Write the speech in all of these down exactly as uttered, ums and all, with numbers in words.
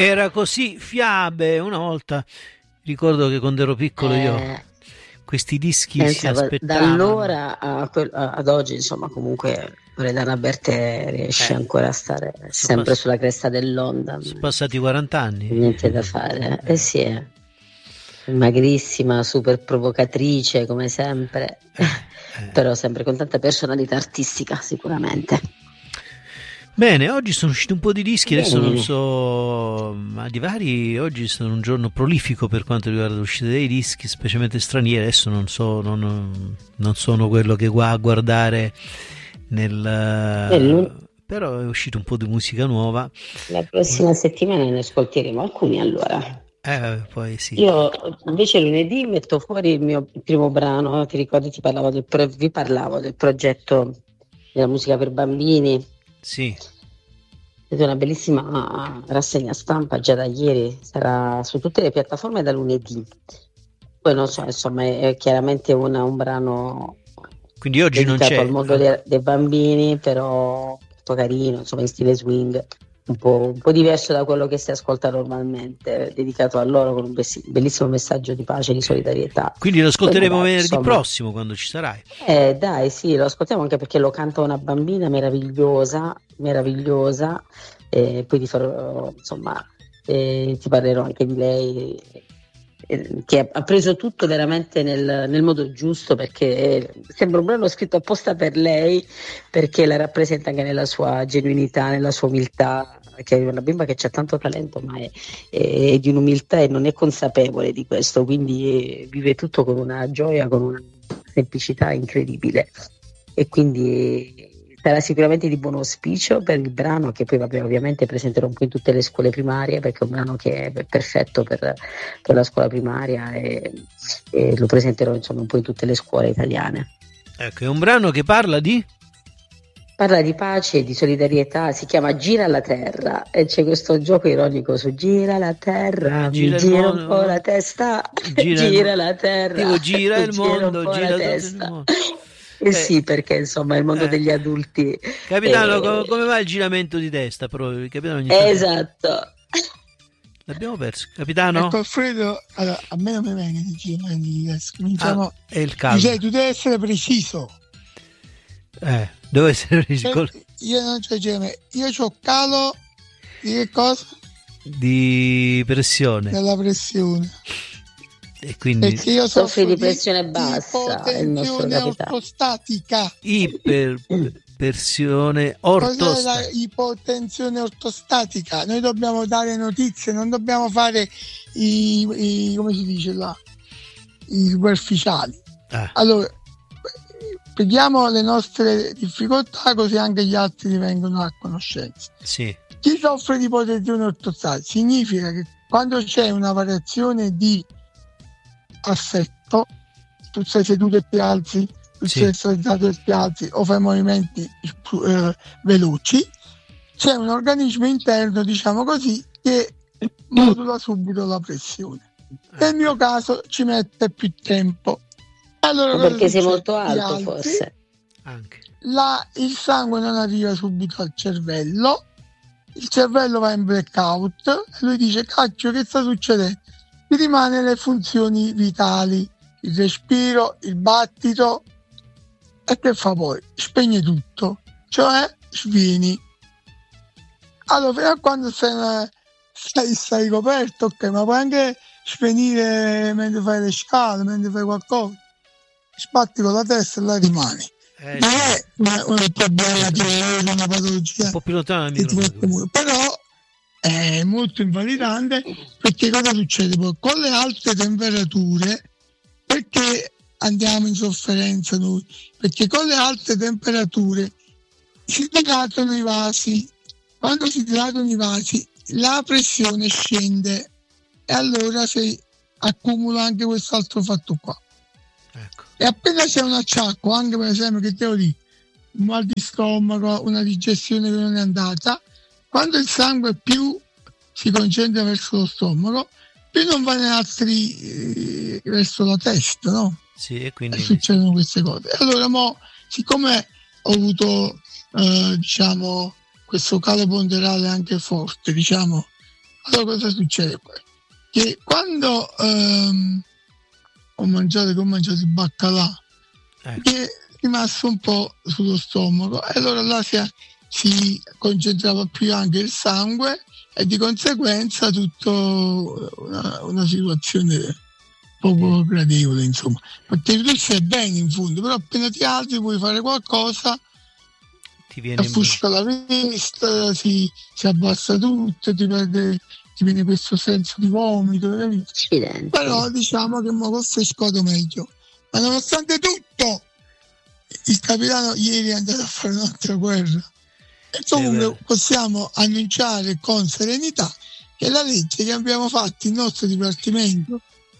Era così, Fiabe, una volta ricordo che quando ero piccolo io Eh, questi dischi si pensa, da aspettavano. allora a quel- a- ad oggi, insomma, comunque Loredana Bertè riesce Eh, ancora a stare sono sempre pass- sulla cresta dell'onda, sono ma passati quaranta anni. niente da fare. Eh Eh, sì, è magrissima, super provocatrice come sempre, eh, eh. però sempre con tanta personalità artistica, sicuramente. Bene, oggi sono usciti un po' di dischi, adesso non Bene. so, ma di vari, oggi sono un giorno prolifico per quanto riguarda l'uscita dei dischi, specialmente stranieri, adesso non so, non, non sono quello che va a guardare nel... E l'un- però è uscita un po' di musica nuova. La prossima settimana ne ascolteremo alcuni allora. Eh, poi sì, Io invece lunedì metto fuori il mio primo brano, ti ricordi, ti parlavo del pro- vi parlavo del progetto della musica per bambini. sì, Ed è una bellissima rassegna stampa già da ieri, sarà su tutte le piattaforme da lunedì. Poi non so, insomma, è chiaramente una- un brano quindi oggi non dedicato c'è. al mondo dei, dei bambini, però molto carino, insomma, in stile swing, un po', un po' diverso da quello che si ascolta normalmente, dedicato a loro con un bessi- bellissimo messaggio di pace e di solidarietà. Quindi lo ascolteremo Poi, dai, venerdì insomma, prossimo quando ci sarai. eh, dai, sì, lo ascoltiamo anche perché lo canta una bambina meravigliosa, meravigliosa, e poi ti farò, insomma, eh, ti parlerò anche di lei, eh, che ha preso tutto veramente nel, nel modo giusto, perché eh, sembra un brano scritto apposta per lei, perché la rappresenta anche nella sua genuinità, nella sua umiltà, che è una bimba che ha tanto talento, ma è, è di un'umiltà e non è consapevole di questo, quindi eh, vive tutto con una gioia, con una semplicità incredibile, e quindi eh, sarà sicuramente di buon auspicio per il brano, che poi vabbè, ovviamente presenterò un po' in tutte le scuole primarie, perché è un brano che è perfetto per, per la scuola primaria, e, e lo presenterò insomma un po' in tutte le scuole italiane. Ecco, è un brano che parla di... Parla di pace e di solidarietà, si chiama Gira la Terra, e c'è questo gioco ironico su Gira la Terra, Gira mi il gira mondo, un po' la testa, gira, gira il, la terra, tipo gira mi il gira un mondo, po' gira la tutto il testa. mondo. Eh Eh, sì, perché insomma il mondo eh. degli adulti Capitano, è... co- come va il giramento di testa? Proprio, il capitano ogni tanto... Esatto. L'abbiamo perso. Capitano? Ecco Alfredo, allora, a me non mi viene di girare di testa, cominciamo, Ah, è il caldo. dice, tu devi essere preciso. Eh, dove essere Cioè, io non c'ho girare, io c'ho calo di che cosa? di pressione. Della pressione. E quindi Perché io Soffri soffro di pressione bassa, è il nostro ipotensione capitano. ortostatica. iperpressione Cos'è la ortostatica. ipotensione ortostatica? Noi dobbiamo dare notizie, non dobbiamo fare i, i come si dice là, i superficiali. Ah, Allora, vediamo le nostre difficoltà, così anche gli altri ne vengono a conoscenza. sì. Chi soffre di ipotensione ortostatica significa che quando c'è una variazione di affetto, tu sei seduto e ti alzi, tu Sì. sei alzato e ti alzi, o fai movimenti eh, veloci, c'è un organismo interno, diciamo così, che modula subito la pressione. Nel mio caso ci mette più tempo. Allora, cosa Perché sei succede? molto Ti alto, alzi, forse. Anche. la- il sangue non arriva subito al cervello, il cervello va in blackout e lui dice cacchio, che sta succedendo? Ti rimane le funzioni vitali, il respiro, il battito, e che fa poi? Spegne tutto, cioè svieni. Allora fino a quando stai, stai, stai coperto, ok, ma puoi anche svenire mentre fai le scale, mentre fai qualcosa, sbatti con la testa e la rimani. Eh, Non sì. è una- un problema di una patologia Un po' più lontano dal che ti microfono. mette muto, però è molto invalidante, perché cosa succede poi? Con le alte temperature, perché andiamo in sofferenza noi? Perché con le alte temperature si dilatano i vasi, quando si dilatano i vasi la pressione scende e allora si accumula anche quest'altro fatto qua. Ecco. E appena c'è un acciacco, anche per esempio, che devo dire, un mal di stomaco, una digestione che non è andata, quando il sangue più si concentra verso lo stomaco, più non va in altri eh, verso la testa, no? Sì, e E quindi succedono queste cose. Allora, mo, siccome ho avuto, eh, diciamo, questo calo ponderale anche forte, diciamo, Allora cosa succede qua? Che quando ehm, ho mangiato, che ho mangiato il baccalà, Ecco. che è rimasto un po' sullo stomaco, e allora là si, si concentrava più anche il sangue e di conseguenza tutto una, una situazione poco gradevole, insomma, perché tu stai bene in fondo, però appena ti alzi puoi fare qualcosa, Ti viene in- affusca la vista, si, si abbassa tutto, ti, perde, ti viene questo senso di vomito, capito? Accidenti. Però diciamo che mo col frescoto meglio. Ma nonostante tutto, il capitano ieri è andato a fare un'altra guerra. E comunque vero. possiamo annunciare con serenità che la legge che abbiamo fatto il nostro dipartimento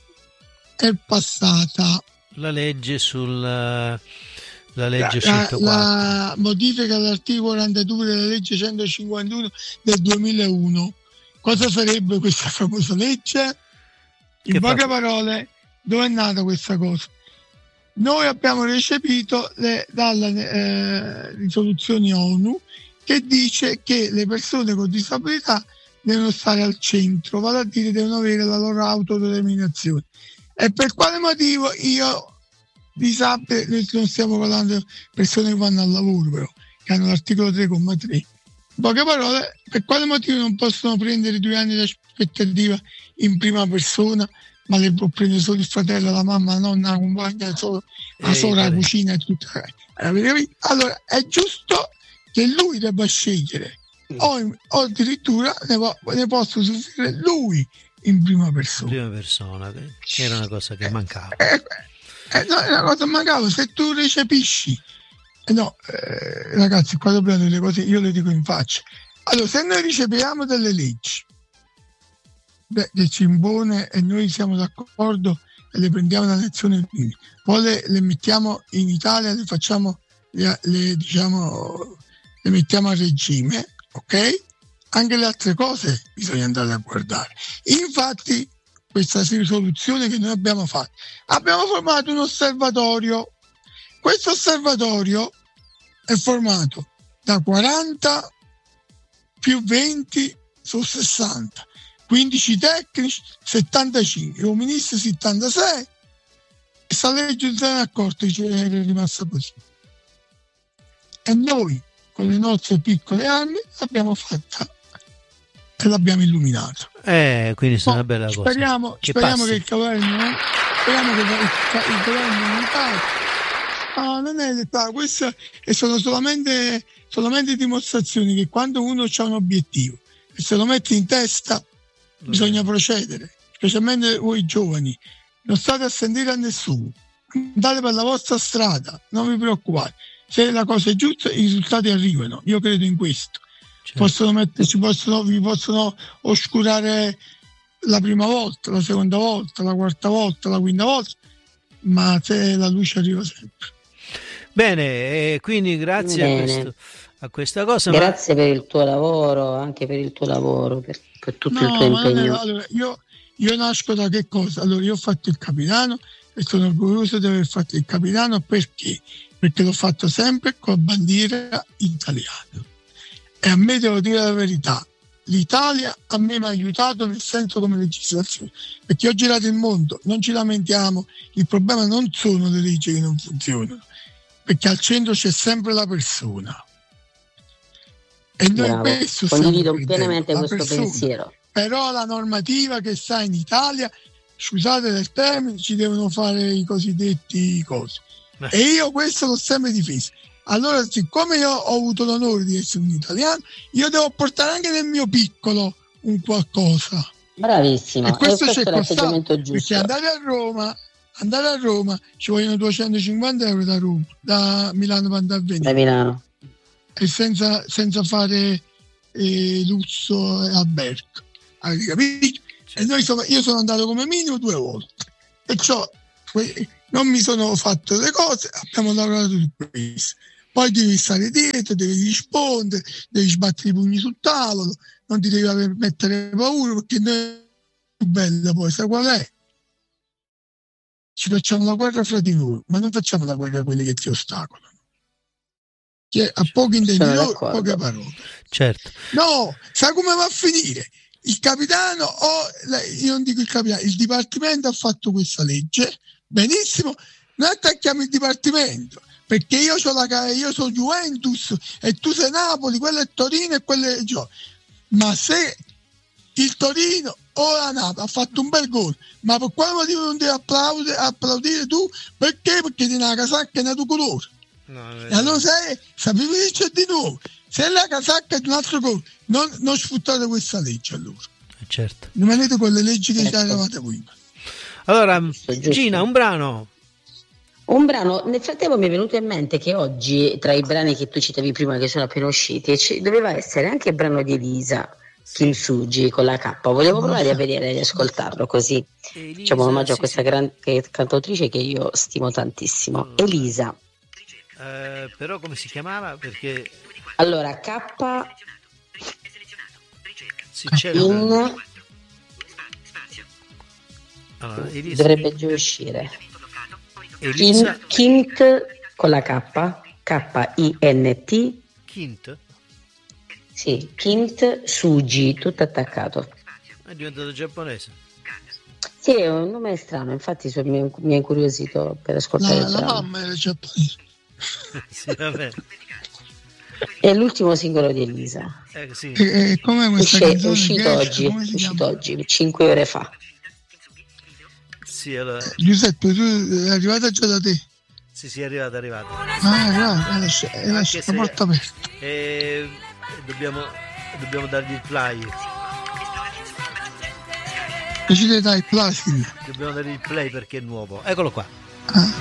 è passata. La legge sul la legge La, centoquattro. la modifica all'articolo quarantadue della legge centocinquantuno del duemilauno. Cosa sarebbe questa famosa legge? In Che poche fa? parole, dove è nata questa cosa? Noi abbiamo recepito le, dalla eh, risoluzioni ONU che dice che le persone con disabilità devono stare al centro, vale a dire devono avere la loro autodeterminazione. E per quale motivo io disabile, noi non stiamo parlando di persone che vanno al lavoro, però, che hanno l'articolo tre comma tre. In poche parole, per quale motivo non possono prendere due anni di aspettativa in prima persona, ma le può prendere solo il fratello, la mamma, la nonna, la compagna, solo, la Ehi, sola, la pare. cucina e tutto. Allora è giusto che lui debba scegliere, o, o addirittura ne, po- ne posso usufruire lui in prima persona. Prima persona, che era una cosa che mancava. Eh, eh, no, è una cosa mancava, se tu recepisci. Eh no, eh, ragazzi, qua dobbiamo delle cose, io le dico in faccia. Allora, se noi riceviamo delle leggi beh, che ci impone e noi siamo d'accordo e le prendiamo da Nazioni Unite, poi le, le mettiamo in Italia, le facciamo, le, le, diciamo, le mettiamo a regime, ok? Anche le altre cose bisogna andare a guardare. Infatti, questa risoluzione che noi abbiamo fatto, abbiamo formato un osservatorio. Questo osservatorio è formato da quaranta più venti su sessanta, quindici tecnici, settantacinque, un ministro settantasei, e sta legge non se ne è accorto che è rimasta così. E noi, con le nostre piccole armi, l'abbiamo fatta e l'abbiamo illuminato. Eh, quindi è No, una bella cosa. speriamo, Che speriamo passi. che il governo, speriamo che il, il governo non passi. No, non è l'età, queste sono solamente, solamente dimostrazioni che quando uno ha un obiettivo e se lo mette in testa bisogna procedere, specialmente voi giovani. Non state a sentire a nessuno, andate per la vostra strada, non vi preoccupate. Se la cosa è giusta, i risultati arrivano. Io credo in questo. Certo. Possono metterci, possono, vi possono oscurare la prima volta, la seconda volta, la quarta volta, la quinta volta, ma se la luce arriva sempre. Bene, e quindi grazie a, Bene. questo, a questa cosa. Grazie per il tuo lavoro, anche per il tuo lavoro, per, per tutto il tuo No, ma non è- impegno. allora, io, io nasco da che cosa? Allora, io ho fatto il capitano e sono orgoglioso di aver fatto il capitano perché? Perché l'ho fatto sempre con bandiera italiana. E a me devo dire la verità, l'Italia a me mi ha aiutato nel senso come legislazione, perché ho girato il mondo, non ci lamentiamo, il problema non sono le leggi che non funzionano, perché al centro c'è sempre la persona. E noi Bravo. questo stiamo Condivido perdendo, pienamente la questo persona. pensiero. Però la normativa che sta in Italia, scusate del termine, ci devono fare i cosiddetti cosi. Eh. E io questo l'ho sempre difeso. Allora, siccome io ho avuto l'onore di essere un italiano, io devo portare anche nel mio piccolo un qualcosa. Bravissimo, E e questo questo ci è è costato, l'atteggiamento perché giusto. andare a Roma, andare a Roma ci vogliono duecentocinquanta euro da Roma, da Milano per andare a Da venire, Milano. e senza, senza fare eh, lusso e albergo. Avete capito? E noi sono, io sono andato come minimo due volte, perciò que- non mi sono fatto le cose, abbiamo lavorato su questo. Poi devi stare dietro, devi rispondere, devi sbattere i pugni sul tavolo, non ti devi aver- mettere paura, perché noi è più bella poi, sai qual è? Ci facciamo la guerra fra di noi, ma non facciamo la guerra a quelli che ti ostacolano. Che a pochi Sono intenditori, d'accordo. poche parole. Certo. No, sai come va a finire? il capitano o io non dico il capitano, il dipartimento ha fatto questa legge, benissimo, noi attacchiamo il dipartimento perché io so la io sono Juventus e tu sei Napoli, quello è Torino e quello è Gio. Ma se il Torino o la Napoli ha fatto un bel gol, ma per quale motivo non devi applaudire, applaudire tu? Perché? Perché tieni la casacca è nato colore. No, e allora se sapevi che c'è di nuovo, se la casacca è di un altro colore, non, non sfruttate questa legge allora. Certo. Rimanete con le leggi che già eravate prima. Allora, Gina, un brano. Un brano, nel frattempo mi è venuto in mente che oggi, tra i brani che tu citavi prima che sono appena usciti, doveva essere anche il brano di Elisa, Kim Sugi con la K. Volevo provare a vedere, di ascoltarlo così. Elisa, diciamo un omaggio sì, a questa sì. grande cantautrice che io stimo tantissimo. Allora, Elisa. Eh, però come si chiamava? Perché... Allora, K... Sì, c'era in... una... allora, Elisa... dovrebbe già uscire. Elisa... Kint con la K, K I N T. Kint? Sì, Kint Sugi, tutto attaccato. È diventato giapponese. Sì, è un nome strano, infatti mi ha incuriosito per ascoltare la, il la mamma era giapponese. Sì, vabbè. È l'ultimo singolo di Elisa. Eh, sì. E, e come questa Usce, canzone uscito che oggi, esce, uscito oggi, cinque ore fa. Sì, allora... eh, Giuseppe, tu è arrivata già da te? Sì, sì, è arrivata, è arrivata. Ah, è arrivata, è lasciata porta aperta. Eh, dobbiamo, dobbiamo dargli il play. E ci devi dare il play, Silvia. Dobbiamo dargli il play perché è nuovo. Eccolo qua. Ah.